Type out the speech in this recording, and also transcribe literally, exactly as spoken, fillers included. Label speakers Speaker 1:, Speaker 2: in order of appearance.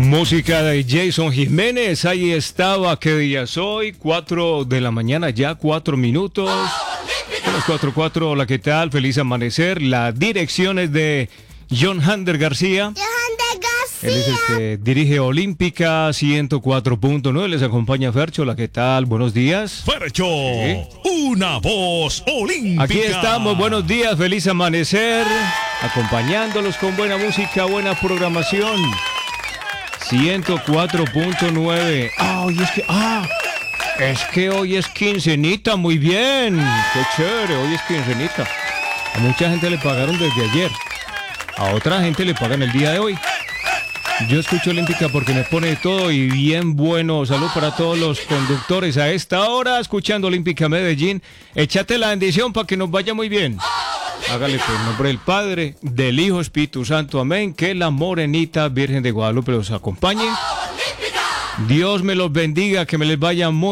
Speaker 1: Música de Jason Jiménez, ahí estaba, ¿qué día es hoy? cuatro de la mañana, ya cuatro minutos. A las cuatro cuatro, hola, ¿qué tal? Feliz amanecer. La dirección es de John Hander García.
Speaker 2: John Hander García.
Speaker 1: Él es el que dirige Olímpica ciento cuatro punto nueve. Les acompaña Fercho, hola, ¿qué tal? Buenos días.
Speaker 3: Fercho,
Speaker 1: Sí.
Speaker 3: una voz olímpica.
Speaker 1: Aquí estamos, buenos días, feliz amanecer. Acompañándolos con buena música, buena programación. ciento cuatro punto nueve. Ah, hoy es que. Ah, es que hoy es quincenita, muy bien. Qué chévere, hoy es quincenita. A mucha gente le pagaron desde ayer. A otra gente le pagan el día de hoy. Yo escucho Olímpica porque me pone todo y bien bueno. Salud para todos los conductores a esta hora, escuchando Olímpica Medellín. Échate la bendición para que nos vaya muy bien. Hágale pues, en nombre del Padre, del Hijo, Espíritu Santo, amén. Que la morenita Virgen de Guadalupe los acompañe. Dios me los bendiga, que me les vaya muy